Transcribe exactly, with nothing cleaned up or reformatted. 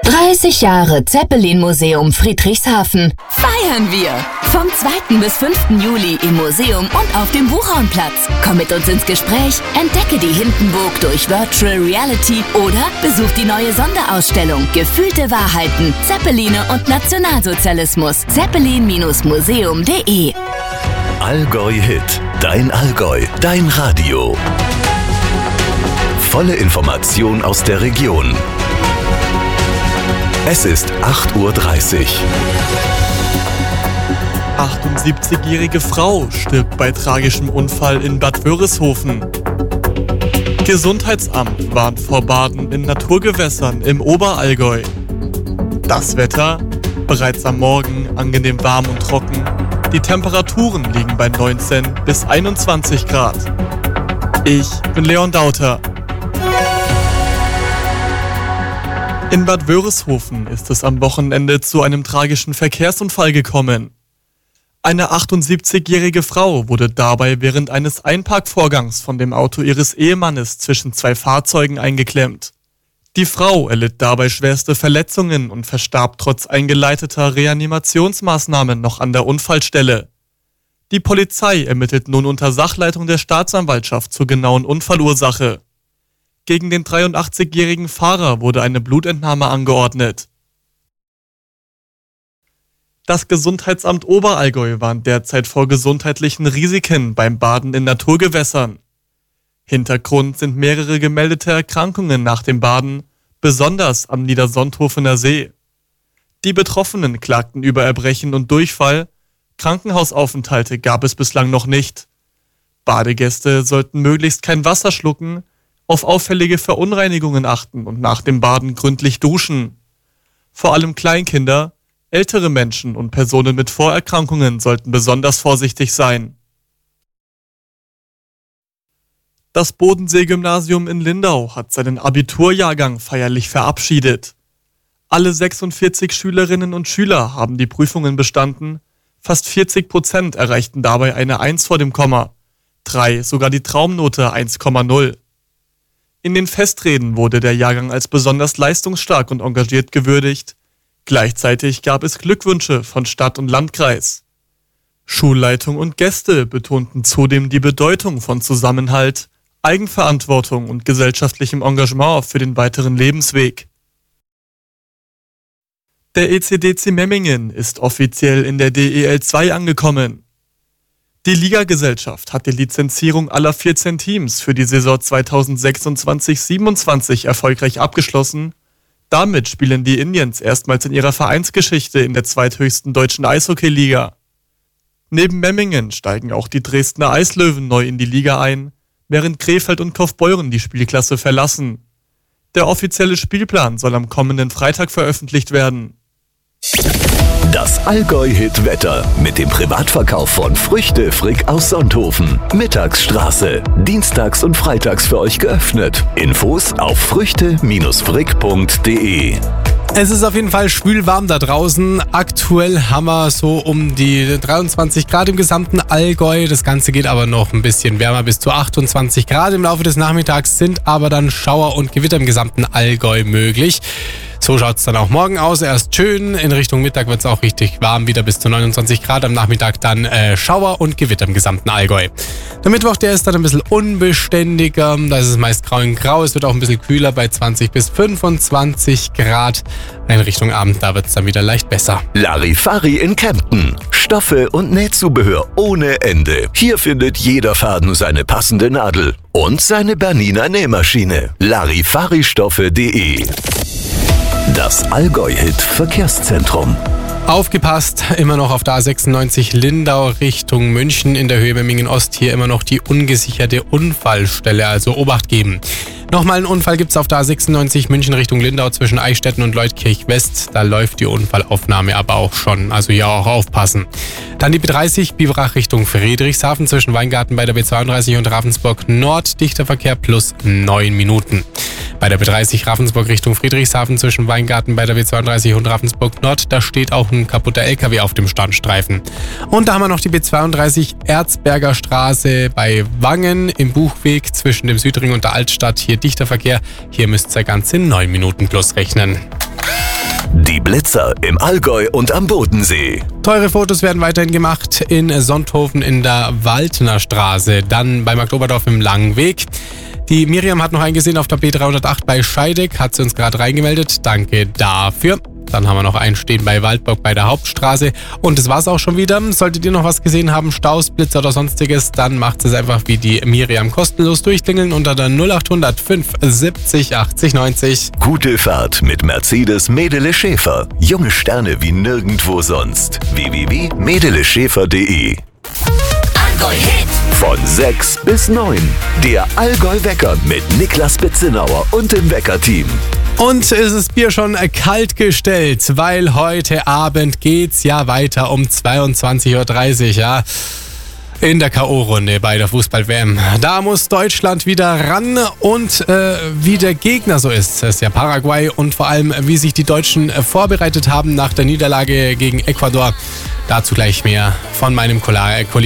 dreißig Jahre Zeppelin-Museum Friedrichshafen. Feiern wir! Vom zweiten bis fünften Juli im Museum und auf dem Buchhornplatz. Komm mit uns ins Gespräch, entdecke die Hindenburg durch Virtual Reality oder besuch die neue Sonderausstellung Gefühlte Wahrheiten, Zeppeline und Nationalsozialismus. zeppelin Museum punkt de Allgäu Hit. Dein Allgäu. Dein Radio. Volle Information aus der Region. Es ist acht Uhr dreißig. achtundsiebzigjährige Frau stirbt bei tragischem Unfall in Bad Wörishofen. Gesundheitsamt warnt vor Baden in Naturgewässern im Oberallgäu. Das Wetter? Bereits am Morgen angenehm warm und trocken. Die Temperaturen liegen bei neunzehn bis einundzwanzig Grad. Ich bin Leon Dauter. In Bad Wörishofen ist es am Wochenende zu einem tragischen Verkehrsunfall gekommen. Eine achtundsiebzigjährige Frau wurde dabei während eines Einparkvorgangs von dem Auto ihres Ehemannes zwischen zwei Fahrzeugen eingeklemmt. Die Frau erlitt dabei schwerste Verletzungen und verstarb trotz eingeleiteter Reanimationsmaßnahmen noch an der Unfallstelle. Die Polizei ermittelt nun unter Sachleitung der Staatsanwaltschaft zur genauen Unfallursache. Gegen den dreiundachtzigjährigen Fahrer wurde eine Blutentnahme angeordnet. Das Gesundheitsamt Oberallgäu warnt derzeit vor gesundheitlichen Risiken beim Baden in Naturgewässern. Hintergrund sind mehrere gemeldete Erkrankungen nach dem Baden, besonders am Niedersonthofener See. Die Betroffenen klagten über Erbrechen und Durchfall, Krankenhausaufenthalte gab es bislang noch nicht. Badegäste sollten möglichst kein Wasser schlucken, auf auffällige Verunreinigungen achten und nach dem Baden gründlich duschen. Vor allem Kleinkinder, ältere Menschen und Personen mit Vorerkrankungen sollten besonders vorsichtig sein. Das Bodensee-Gymnasium in Lindau hat seinen Abiturjahrgang feierlich verabschiedet. Alle sechsundvierzig Schülerinnen und Schüler haben die Prüfungen bestanden, fast vierzig Prozent erreichten dabei eine eins vor dem Komma, drei sogar die Traumnote eins Komma null. In den Festreden wurde der Jahrgang als besonders leistungsstark und engagiert gewürdigt. Gleichzeitig gab es Glückwünsche von Stadt und Landkreis. Schulleitung und Gäste betonten zudem die Bedeutung von Zusammenhalt, Eigenverantwortung und gesellschaftlichem Engagement für den weiteren Lebensweg. Der E C D C Memmingen ist offiziell in der D E L zwei angekommen. Die Ligagesellschaft hat die Lizenzierung aller vierzehn Teams für die Saison zweitausendsechsundzwanzig siebenundzwanzig erfolgreich abgeschlossen. Damit spielen die Indians erstmals in ihrer Vereinsgeschichte in der zweithöchsten deutschen Eishockeyliga. Neben Memmingen steigen auch die Dresdner Eislöwen neu in die Liga ein, während Krefeld und Kaufbeuren die Spielklasse verlassen. Der offizielle Spielplan soll am kommenden Freitag veröffentlicht werden. Das Allgäu-Hit-Wetter mit dem Privatverkauf von Früchte Frick aus Sonthofen. Mittagsstraße. Dienstags und freitags für euch geöffnet. Infos auf früchte Frick punkt de. Es ist auf jeden Fall schwül warm da draußen. Aktuell haben wir so um die dreiundzwanzig Grad im gesamten Allgäu. Das Ganze geht aber noch ein bisschen wärmer, bis zu achtundzwanzig Grad. Im Laufe des Nachmittags sind aber dann Schauer und Gewitter im gesamten Allgäu möglich. So schaut es dann auch morgen aus. Erst schön, in Richtung Mittag wird es auch richtig warm, wieder bis zu neunundzwanzig Grad. Am Nachmittag dann äh, Schauer und Gewitter im gesamten Allgäu. Der Mittwoch, der ist dann ein bisschen unbeständiger. Da ist es meist grau in grau. Es wird auch ein bisschen kühler bei zwanzig bis fünfundzwanzig Grad. In Richtung Abend, da wird es dann wieder leicht besser. Larifari in Kempten. Stoffe und Nähzubehör ohne Ende. Hier findet jeder Faden seine passende Nadel und seine Bernina Nähmaschine. Larifari-Stoffe punkt de. Das Allgäu-Hit Verkehrszentrum. Aufgepasst, immer noch auf der A sechsundneunzig Lindau Richtung München in der Höhe Memmingen-Ost. Hier immer noch die ungesicherte Unfallstelle, also Obacht geben. Nochmal einen Unfall gibt es auf der A sechsundneunzig München Richtung Lindau zwischen Eichstätten und Leutkirch West. Da läuft die Unfallaufnahme aber auch schon, also hier auch aufpassen. Dann die B dreißig Biberach Richtung Friedrichshafen zwischen Weingarten bei der B zweiunddreißig und Ravensburg Nord. Dichter Verkehr plus neun Minuten. Bei der B dreißig Ravensburg Richtung Friedrichshafen zwischen Weingarten bei der B zweiunddreißig und Ravensburg Nord, da steht auch ein kaputter L K W auf dem Standstreifen. Und da haben wir noch die B zweiunddreißig Erzberger Straße bei Wangen im Buchweg zwischen dem Südring und der Altstadt. Hier dichter Verkehr, hier müsst ihr ganz in neun Minuten plus rechnen. Die Blitzer im Allgäu und am Bodensee. Teure Fotos werden weiterhin gemacht in Sonthofen in der Waldner Straße, dann bei Marktoberdorf im Langen Weg. Die Miriam hat noch eingesehen auf der B dreihundertacht bei Scheidegg, hat sie uns gerade reingemeldet. Danke dafür. Dann haben wir noch einen stehen bei Waldburg bei der Hauptstraße. Und das war's auch schon wieder. Solltet ihr noch was gesehen haben, Staus, Blitzer oder sonstiges, dann macht es einfach wie die Miriam kostenlos durchklingeln unter der null acht null null fünf siebzig achtzig neunzig. Gute Fahrt mit Mercedes Medele Schäfer. Junge Sterne wie nirgendwo sonst. w w w punkt medele schäfer punkt de Allgäu Hit. Von sechs bis neun. Der Allgäu-Wecker mit Niklas Bitzenauer und dem Wecker-Team. Und es ist Bier schon kalt gestellt, weil heute Abend geht's ja weiter um zweiundzwanzig Uhr dreißig, ja. In der K O-Runde bei der Fußball-W M. Da muss Deutschland wieder ran und äh, wie der Gegner so ist, das ist ja Paraguay und vor allem wie sich die Deutschen vorbereitet haben nach der Niederlage gegen Ecuador. Dazu gleich mehr von meinem Kollegen